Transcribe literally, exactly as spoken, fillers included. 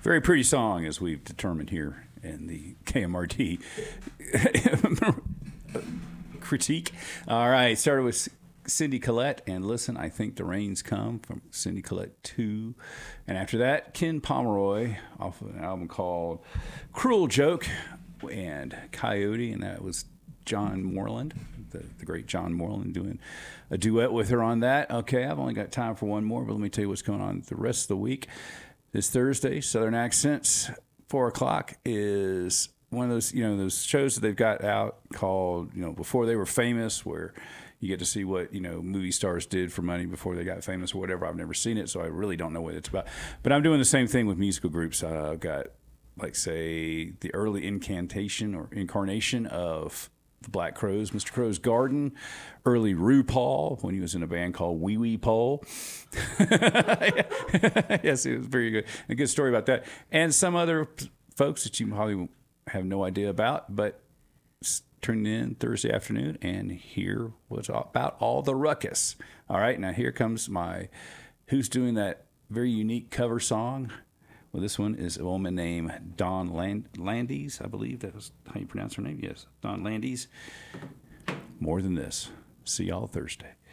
Very pretty song, as we've determined here in the K M R T critique. All right, started with Cindy Collette and Listen, I Think the Rain's Come from Cindy Collette two. And after that, Ken Pomeroy off of an album called Cruel Joke and Coyote, and that was John Moreland, the, the great John Moreland, doing a duet with her on that. Okay, I've only got time for one more, but let me tell you what's going on the rest of the week. This Thursday, Southern Accents, four o'clock, is one of those, you know, those shows that they've got out called, you know, Before They Were Famous, where you get to see what, you know, movie stars did for money before they got famous or whatever. I've never seen it, so I really don't know what it's about. But I'm doing the same thing with musical groups. Uh, I've got, like, say, the early incantation or incarnation of the Black Crowes, Mister Crow's Garden, early RuPaul when he was in a band called Wee Wee Pole. Yes, it was very good. A good story about that. And some other folks that you probably have no idea about, but tune in Thursday afternoon and hear what's about all the ruckus. All right, now here comes my who's doing that very unique cover song. Well, this one is a woman named Dawn Land- Landis, I believe that was how you pronounce her name. Yes, Dawn Landis. More Than This. See y'all Thursday.